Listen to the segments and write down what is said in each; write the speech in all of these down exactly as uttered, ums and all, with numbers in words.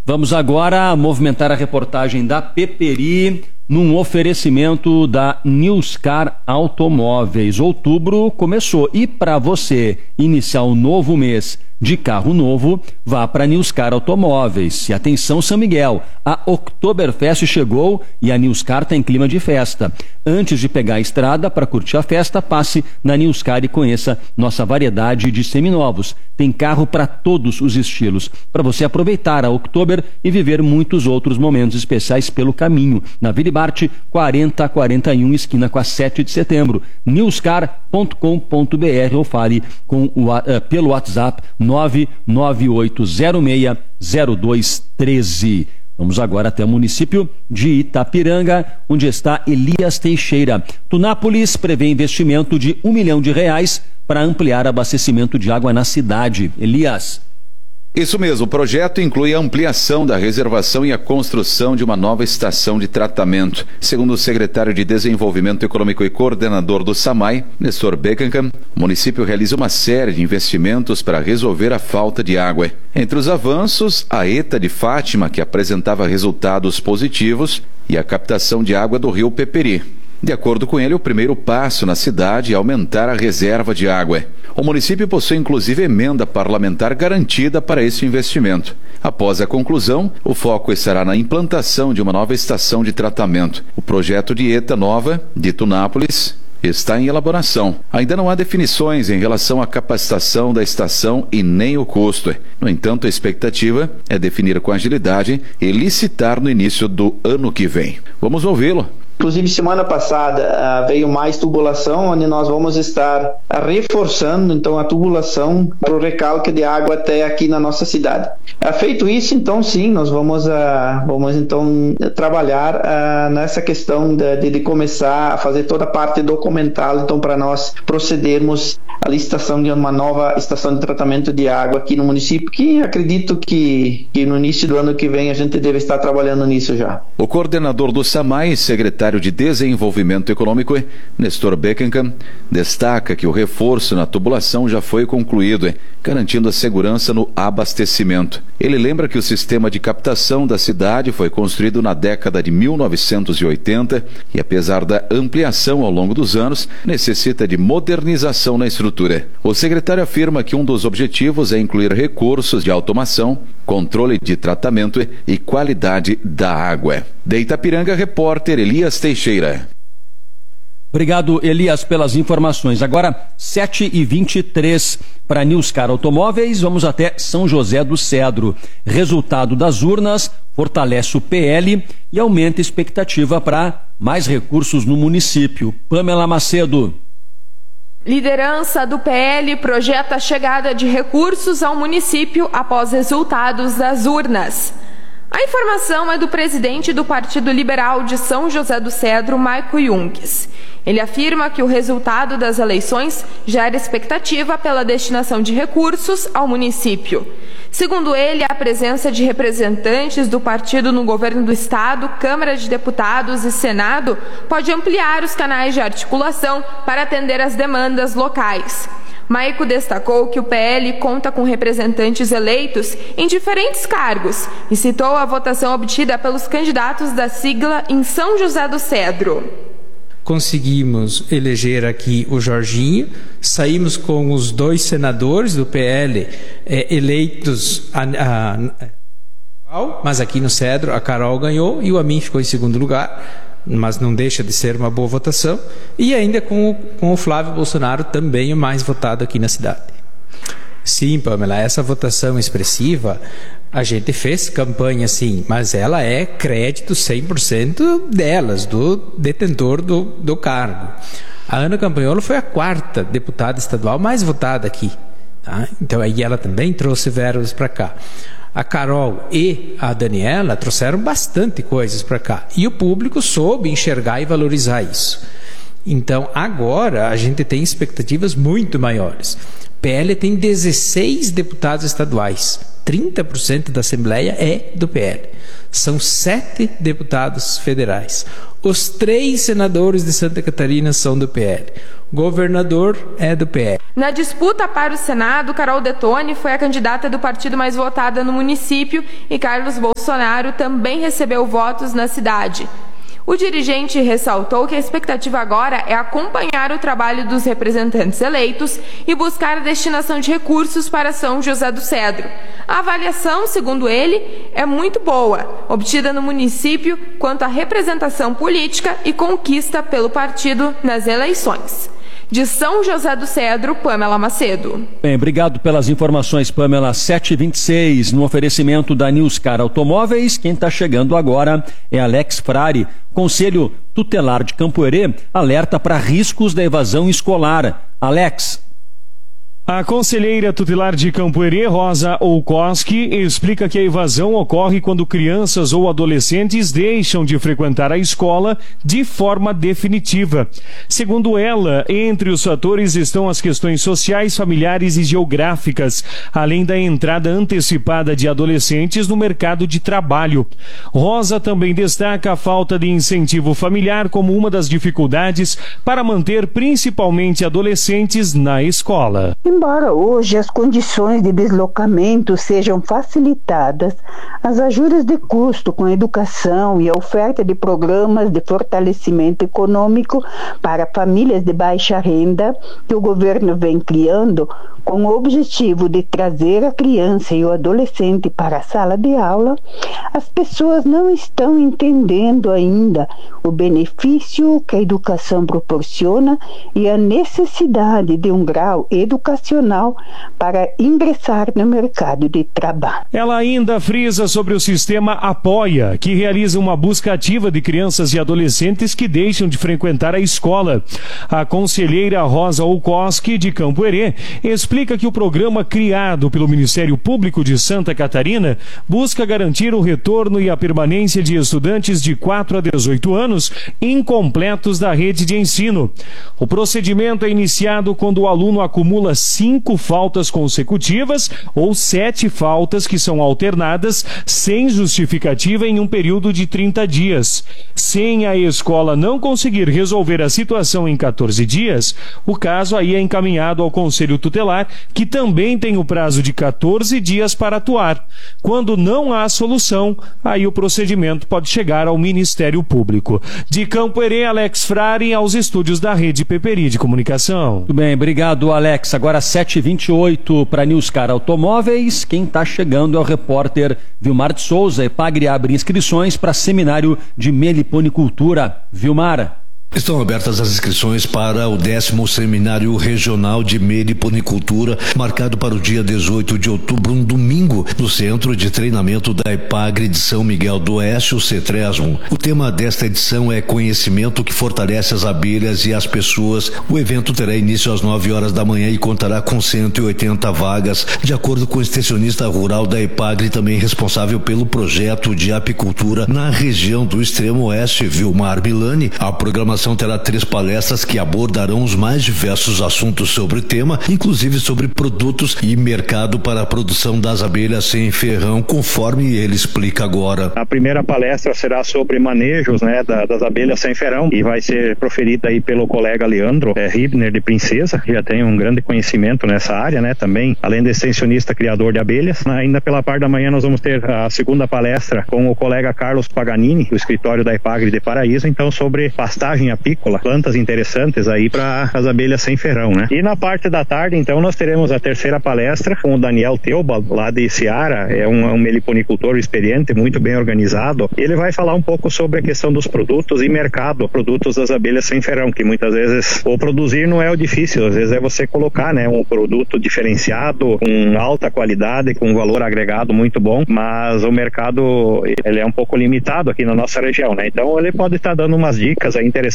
Vamos agora movimentar a reportagem da Peperi num oferecimento da Newscar Automóveis. Outubro começou e para você iniciar um novo mês de carro novo, vá para Newscar Automóveis. E atenção, São Miguel, a Oktoberfest chegou e a Newscar está em clima de festa. Antes de pegar a estrada para curtir a festa, passe na Newscar e conheça nossa variedade de seminovos. Tem carro para todos os estilos, para você aproveitar a Oktober e viver muitos outros momentos especiais pelo caminho. Na Vila Bart, quarenta quarenta e um, esquina com a sete de setembro. newscar ponto com ponto b r ou fale com o, uh, pelo WhatsApp nove nove oito zero seis zero dois um três. Vamos agora até o município de Itapiranga, onde está Elias Teixeira. Tunápolis prevê investimento de um milhão de reais para ampliar abastecimento de água na cidade. Elias. Isso mesmo, o projeto inclui a ampliação da reservação e a construção de uma nova estação de tratamento. Segundo o secretário de Desenvolvimento Econômico e coordenador do SAMAI, Nestor Beckenham, o município realiza uma série de investimentos para resolver a falta de água. Entre os avanços, a ETA de Fátima, que apresentava resultados positivos, e a captação de água do rio Peperi. De acordo com ele, o primeiro passo na cidade é aumentar a reserva de água. O município possui inclusive emenda parlamentar garantida para esse investimento. Após a conclusão, o foco estará na implantação de uma nova estação de tratamento. O projeto de ETA nova, de Tunápolis, está em elaboração. Ainda não há definições em relação à capacitação da estação e nem o custo. No entanto, a expectativa é definir com agilidade e licitar no início do ano que vem. Vamos ouvi-lo. Inclusive, semana passada uh, veio mais tubulação, onde nós vamos estar uh, reforçando então a tubulação para o recalque de água até aqui na nossa cidade. Uh, feito isso, então sim, nós vamos, uh, vamos então trabalhar uh, nessa questão de, de começar a fazer toda a parte documental, então para nós procedermos à licitação de uma nova estação de tratamento de água aqui no município, que acredito que, que no início do ano que vem a gente deve estar trabalhando nisso já. O coordenador do SAMAI, secretário de Desenvolvimento Econômico, Nestor Beckenham, destaca que o reforço na tubulação já foi concluído, garantindo a segurança no abastecimento. Ele lembra que o sistema de captação da cidade foi construído na década de mil novecentos e oitenta e, apesar da ampliação ao longo dos anos, necessita de modernização na estrutura. O secretário afirma que um dos objetivos é incluir recursos de automação, controle de tratamento e qualidade da água. De Itapiranga, repórter Elias Teixeira. Obrigado, Elias, pelas informações. Agora, sete e vinte e três para Newscar Automóveis, vamos até São José do Cedro. Resultado das urnas fortalece o P L e aumenta a expectativa para mais recursos no município. Pamela Macedo. Liderança do P L projeta a chegada de recursos ao município após resultados das urnas. A informação é do presidente do Partido Liberal de São José do Cedro, Maico Junques. Ele afirma que o resultado das eleições gera expectativa pela destinação de recursos ao município. Segundo ele, a presença de representantes do partido no governo do estado, Câmara de Deputados e Senado pode ampliar os canais de articulação para atender às demandas locais. Maico destacou que o P L conta com representantes eleitos em diferentes cargos e citou a votação obtida pelos candidatos da sigla em São José do Cedro. Conseguimos eleger aqui o Jorginho, saímos com os dois senadores do P L eh, eleitos, a, a, a, mas aqui no Cedro a Carol ganhou e o Amin ficou em segundo lugar. Mas não deixa de ser uma boa votação, e ainda com o, com o Flávio Bolsonaro também o mais votado aqui na cidade. Sim, Pamela, essa votação expressiva, a gente fez campanha sim, mas ela é crédito cem por cento delas, do detentor do, do cargo. A Ana Campanholo foi a quarta deputada estadual mais votada aqui, tá? Então aí ela também trouxe verbas para cá. A Carol e a Daniela trouxeram bastante coisas para cá. E o público soube enxergar e valorizar isso. Então, agora, a gente tem expectativas muito maiores. P L tem dezesseis deputados estaduais. trinta por cento da Assembleia é do P L. São sete deputados federais. Os três senadores de Santa Catarina são do P L. O governador é do P L. Na disputa para o Senado, Carol Detoni foi a candidata do partido mais votada no município e Carlos Bolsonaro também recebeu votos na cidade. O dirigente ressaltou que a expectativa agora é acompanhar o trabalho dos representantes eleitos e buscar a destinação de recursos para São José do Cedro. A avaliação, segundo ele, é muito boa, obtida no município quanto à representação política e conquista pelo partido nas eleições. De São José do Cedro, Pamela Macedo. Bem, obrigado pelas informações, Pamela. sete e vinte e seis, no oferecimento da Newscar Automóveis. Quem está chegando agora é Alex Frari. Conselho Tutelar de Campoerê alerta para riscos da evasão escolar. Alex. A conselheira tutelar de Campoerê, Rosa Olkowski, explica que a evasão ocorre quando crianças ou adolescentes deixam de frequentar a escola de forma definitiva. Segundo ela, entre os fatores estão as questões sociais, familiares e geográficas, além da entrada antecipada de adolescentes no mercado de trabalho. Rosa também destaca a falta de incentivo familiar como uma das dificuldades para manter principalmente adolescentes na escola. Embora hoje as condições de deslocamento sejam facilitadas, as ajudas de custo com a educação e a oferta de programas de fortalecimento econômico para famílias de baixa renda que o governo vem criando com o objetivo de trazer a criança e o adolescente para a sala de aula, as pessoas não estão entendendo ainda o benefício que a educação proporciona e a necessidade de um grau educacional para ingressar no mercado de trabalho. Ela ainda frisa sobre o sistema Apoia, que realiza uma busca ativa de crianças e adolescentes que deixam de frequentar a escola. A conselheira Rosa Olkowski, de Campoerê, explica que o programa criado pelo Ministério Público de Santa Catarina busca garantir o retorno e a permanência de estudantes de quatro a dezoito anos incompletos da rede de ensino. O procedimento é iniciado quando o aluno acumula cinco faltas consecutivas ou sete faltas que são alternadas sem justificativa em um período de trinta dias. Sem a escola não conseguir resolver a situação em quatorze dias, o caso aí é encaminhado ao Conselho Tutelar, que também tem o prazo de quatorze dias para atuar. Quando não há solução, aí o procedimento pode chegar ao Ministério Público. De Campoerê, Alex Frari, aos estúdios da Rede Peperi de Comunicação. Muito bem, obrigado, Alex. Agora sete e vinte e oito para Newscar Automóveis. Quem está chegando é o repórter Vilmar de Souza. Epagre abre inscrições para seminário de meliponicultura. Vilmar. Estão abertas as inscrições para o décimo Seminário Regional de Meliponicultura, marcado para o dia dezoito de outubro, um domingo, no Centro de Treinamento da Epagre de São Miguel do Oeste, o CETRESMO. O tema desta edição é Conhecimento que fortalece as abelhas e as pessoas. O evento terá início às nove horas da manhã e contará com cento e oitenta vagas, de acordo com o extensionista rural da Epagre, também responsável pelo projeto de apicultura na região do Extremo Oeste, Vilmar Milani. A programação terá três palestras que abordarão os mais diversos assuntos sobre o tema, inclusive sobre produtos e mercado para a produção das abelhas sem ferrão, conforme ele explica agora. A primeira palestra será sobre manejos, né, da, das abelhas sem ferrão e vai ser proferida aí pelo colega Leandro é, Ribner de Princesa, que já tem um grande conhecimento nessa área, né, também, além de extensionista criador de abelhas. Ainda pela parte da manhã nós vamos ter a segunda palestra com o colega Carlos Paganini, do escritório da Epagre de Paraíso, então sobre pastagem apícola, plantas interessantes aí para as abelhas sem ferrão, né? E na parte da tarde, então, nós teremos a terceira palestra com o Daniel Teuba, lá de Seara, é um, um meliponicultor experiente, muito bem organizado. Ele vai falar um pouco sobre a questão dos produtos e mercado, produtos das abelhas sem ferrão, que muitas vezes o produzir não é o difícil, às vezes é você colocar, né, um produto diferenciado, com alta qualidade, com valor agregado muito bom, mas o mercado, ele é um pouco limitado aqui na nossa região, né? Então, ele pode estar dando umas dicas aí interessantes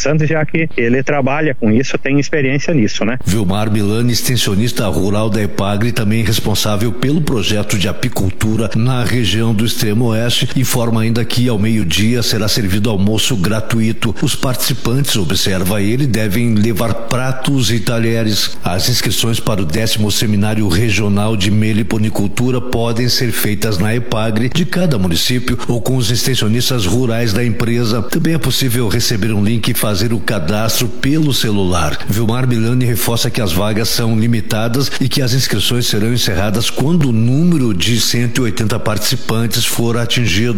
interessantes, já que ele trabalha com isso, tem experiência nisso, né? Vilmar Milani, extensionista rural da EPAGRE, também responsável pelo projeto de apicultura na região do Extremo Oeste, informa ainda que ao meio-dia será servido almoço gratuito. Os participantes, observa ele, devem levar pratos e talheres. As inscrições para o décimo Seminário Regional de Meliponicultura podem ser feitas na EPAGRE de cada município ou com os extensionistas rurais da empresa. Também é possível receber um link e fazer o cadastro pelo celular. Vilmar Milani reforça que as vagas são limitadas e que as inscrições serão encerradas quando o número de cento e oitenta participantes for atingido.